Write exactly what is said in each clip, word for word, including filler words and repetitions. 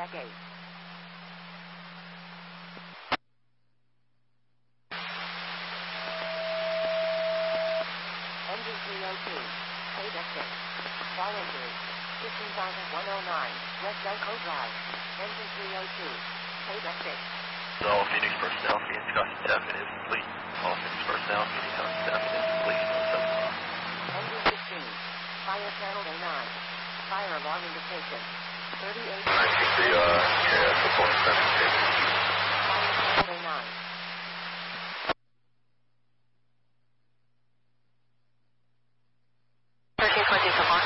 Payback eight. Engine three oh two. Payback six. Car injury. fifteen thousand one hundred nine. West Elko Drive. Engine three oh two. Payback six. All Phoenix personnel, Phoenix Custom Staffing is complete. All Phoenix personnel, Phoenix Custom Staffing is complete. Engine sixteen. Fire panel A nine. Fire alarm indication. thirty-eight. nine two three, uh, yeah, support seven six. Fire panel A nine. thirteen twenty support.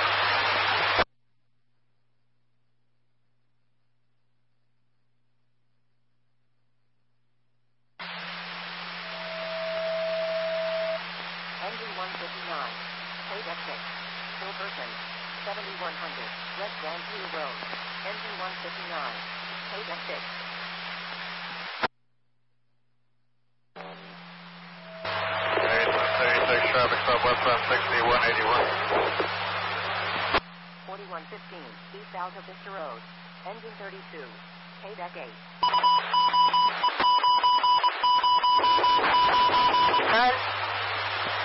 Engine one fifty-nine. Payback six. Still person. seventy-one hundred. West Grandview Road. Engine one fifty-nine. Payback six. thirty-six traffic stop westbound sixty-one eighty-one. forty-one fifteen. East Alta Vista Road. Engine thirty-two. Payback eight. None.